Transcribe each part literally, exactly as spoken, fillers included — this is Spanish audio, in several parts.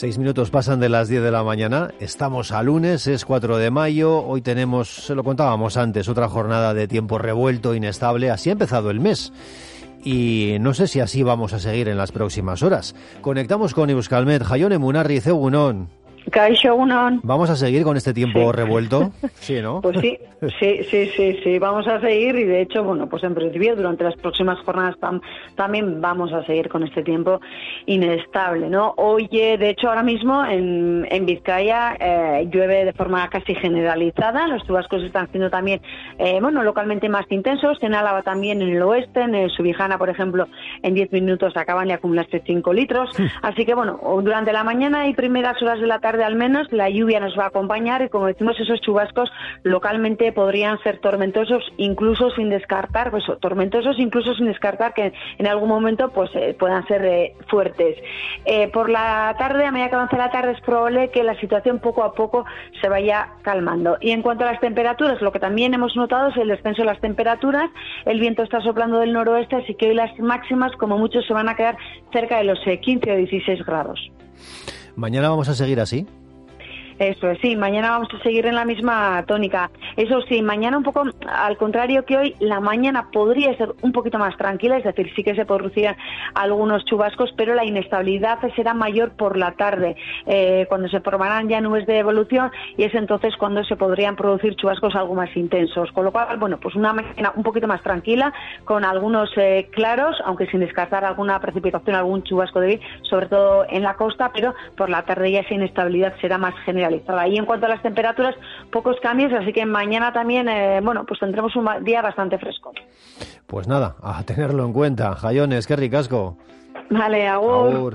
Seis minutos pasan de las diez de la mañana, estamos a lunes, es cuatro de mayo, hoy tenemos, se lo contábamos antes, otra jornada de tiempo revuelto, inestable, así ha empezado el mes. Y no sé si así vamos a seguir en las próximas horas. Conectamos con Euskalmet, Jaione Munarri, Egunon. Kaixo, Egunon. ¿Vamos a seguir con este tiempo sí. revuelto? Sí, ¿no? Pues sí, sí, sí, sí, sí, vamos a seguir y de hecho, bueno, pues en principio durante las próximas jornadas tam, también vamos a seguir con este tiempo inestable, ¿no? Hoy, de hecho, ahora mismo en, en Vizcaya eh, llueve de forma casi generalizada, los chubascos están siendo también, eh, bueno, localmente más intensos, en Álava también en el oeste, en el Subijana, por ejemplo, en diez minutos acaban de acumularse cinco litros, así que, bueno, durante la mañana y primeras horas de la tarde al menos la lluvia nos va a acompañar y como decimos esos chubascos localmente podrían ser tormentosos incluso sin descartar pues tormentosos incluso sin descartar que en algún momento pues eh, puedan ser eh, fuertes. Eh, por la tarde, a medida que avance la tarde, es probable que la situación poco a poco se vaya calmando. Y en cuanto a las temperaturas, lo que también hemos notado es el descenso de las temperaturas. El viento está soplando del noroeste, así que hoy las máximas como mucho se van a quedar cerca de los eh, quince o dieciséis grados. ¿Mañana vamos a seguir así? Eso es, sí, mañana vamos a seguir en la misma tónica. Eso sí, mañana un poco al contrario que hoy, la mañana podría ser un poquito más tranquila, es decir, sí que se producirán algunos chubascos, pero la inestabilidad será mayor por la tarde, eh, cuando se formarán ya nubes de evolución y es entonces cuando se podrían producir chubascos algo más intensos. Con lo cual, bueno, pues una mañana un poquito más tranquila, con algunos eh, claros, aunque sin descartar alguna precipitación, algún chubasco débil, sobre todo en la costa, pero por la tarde ya esa inestabilidad será más general. Y en cuanto a las temperaturas, pocos cambios, así que mañana también, eh, bueno, pues tendremos un día bastante fresco. Pues nada, a tenerlo en cuenta. Jaione, es que ricasco. Vale, agur. Agur.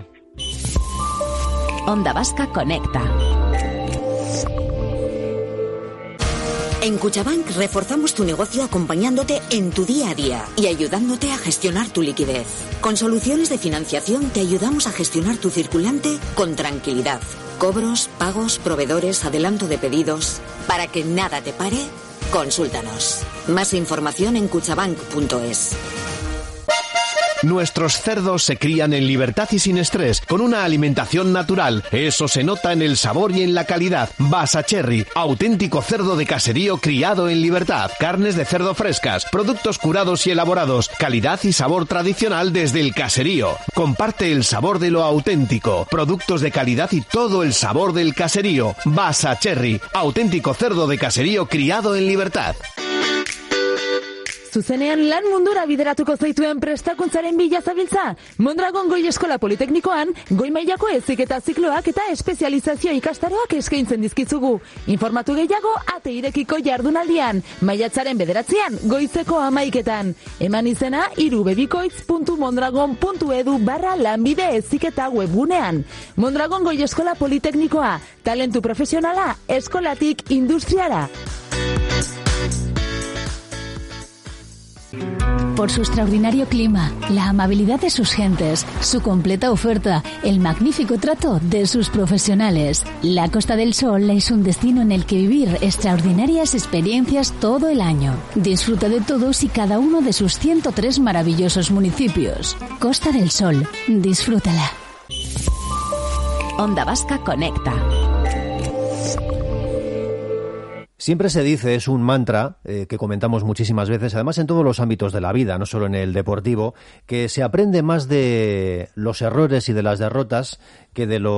Onda Vasca Conecta. En Kutxabank reforzamos tu negocio acompañándote en tu día a día y ayudándote a gestionar tu liquidez. Con soluciones de financiación te ayudamos a gestionar tu circulante con tranquilidad. Cobros, pagos, proveedores, adelanto de pedidos. Para que nada te pare, consúltanos. Más información en kutxabank punto es. Nuestros cerdos se crían en libertad y sin estrés, con una alimentación natural. Eso se nota en el sabor y en la calidad. Basacherry, auténtico cerdo de caserío criado en libertad. Carnes de cerdo frescas, productos curados y elaborados. Calidad y sabor tradicional desde el caserío. Comparte el sabor de lo auténtico. Productos de calidad y todo el sabor del caserío. Basacherry, auténtico cerdo de caserío criado en libertad. Zuzenean lan mundura bideratuko zaituen prestakuntzaren bila zabiltza? Mondragon Goi Eskola Politeknikoan, goi mailako heziketa zikloak eta espezializazio ikastaroak eskaintzen dizkizugu. Informatu gehiago ate irekiko jardunaldian, maiatzaren bederatzean, goizeko hamaiketan. Eman izena irubebikoitz puntu mondragon puntu edu barra lanbide heziketa webgunean. Mondragon Goi Eskola Politeknikoa, talentu profesionala, eskolatik industriara. Por su extraordinario clima, la amabilidad de sus gentes, su completa oferta, el magnífico trato de sus profesionales. La Costa del Sol es un destino en el que vivir extraordinarias experiencias todo el año. Disfruta de todos y cada uno de sus ciento tres maravillosos municipios. Costa del Sol, disfrútala. Onda Vasca Conecta. Siempre se dice, es un mantra eh, que comentamos muchísimas veces, además en todos los ámbitos de la vida, no solo en el deportivo, que se aprende más de los errores y de las derrotas que de los